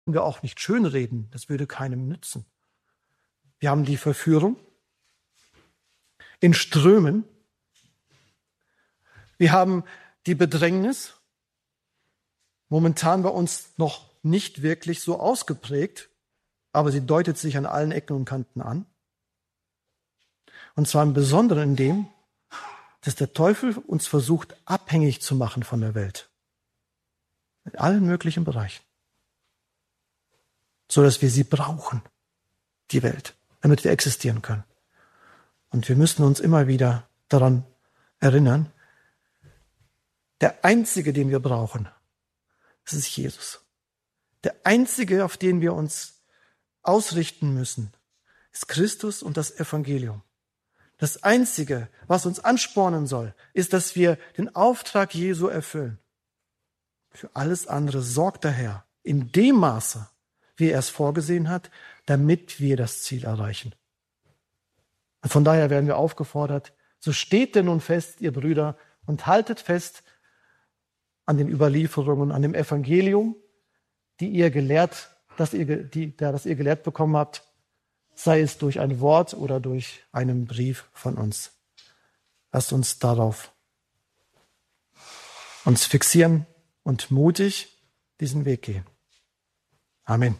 wir auch nicht schönreden, das würde keinem nützen. Wir haben die Verführung in Strömen. Wir haben die Bedrängnis, momentan bei uns noch nicht wirklich so ausgeprägt, aber sie deutet sich an allen Ecken und Kanten an. Und zwar im Besonderen in dem, dass der Teufel uns versucht, abhängig zu machen von der Welt. In allen möglichen Bereichen. So dass wir sie brauchen, die Welt, damit wir existieren können. Und wir müssen uns immer wieder daran erinnern, der Einzige, den wir brauchen, das ist Jesus. Der Einzige, auf den wir uns ausrichten müssen, ist Christus und das Evangelium. Das Einzige, was uns anspornen soll, ist, dass wir den Auftrag Jesu erfüllen. Für alles andere sorgt der Herr in dem Maße, wie er es vorgesehen hat, damit wir das Ziel erreichen. Und von daher werden wir aufgefordert, so steht denn nun fest, ihr Brüder, und haltet fest an den Überlieferungen, an dem Evangelium, das ihr gelehrt bekommen habt, sei es durch ein Wort oder durch einen Brief von uns. Lasst uns darauf uns fixieren und mutig diesen Weg gehen. Amen.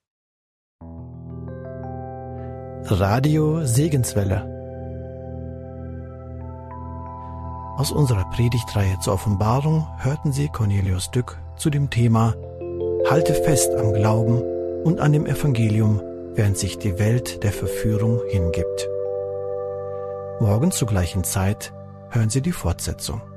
Radio Segenswelle. Aus unserer Predigtreihe zur Offenbarung hörten Sie Cornelius Dück zu dem Thema Halte fest am Glauben und an dem Evangelium, während sich die Welt der Verführung hingibt. Morgen zur gleichen Zeit hören Sie die Fortsetzung.